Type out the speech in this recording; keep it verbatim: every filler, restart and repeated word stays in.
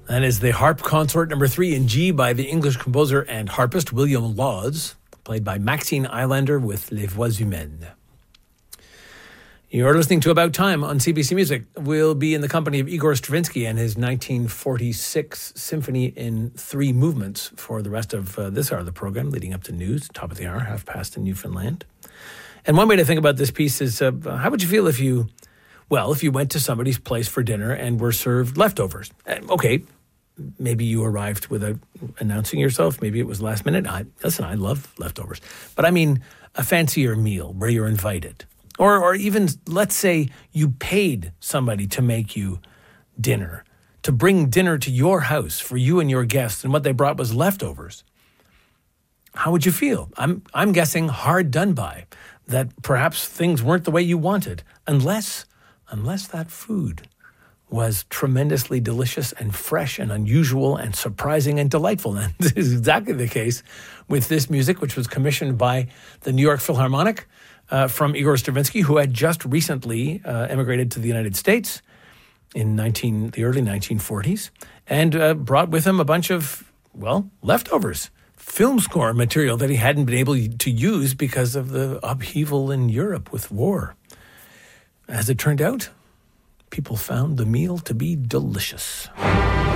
That is the Harp Consort number three in G by the English composer and harpist William Laws, played by Maxine Eilander with Les Voix Humaines. You're listening to About Time on C B C Music. We'll be in the company of Igor Stravinsky and his nineteen forty-six symphony in three movements for the rest of uh, this hour of the program, leading up to news, top of the hour, half past in Newfoundland. And one way to think about this piece is, uh, how would you feel if you, well, if you went to somebody's place for dinner and were served leftovers? Uh, okay, maybe you arrived without announcing yourself. Maybe it was last minute. I, listen, I love leftovers. But I mean a fancier meal where you're invited. Or or even, let's say, you paid somebody to make you dinner, to bring dinner to your house for you and your guests, and what they brought was leftovers. How would you feel? I'm I'm guessing hard done by, that perhaps things weren't the way you wanted, unless unless that food was tremendously delicious and fresh and unusual and surprising and delightful. And this is exactly the case with this music, which was commissioned by the New York Philharmonic uh, from Igor Stravinsky, who had just recently uh, emigrated to the United States in nineteen the early nineteen forties, and uh, brought with him a bunch of, well, leftovers, film score material that he hadn't been able to use because of the upheaval in Europe with war. As it turned out, people found the meal to be delicious.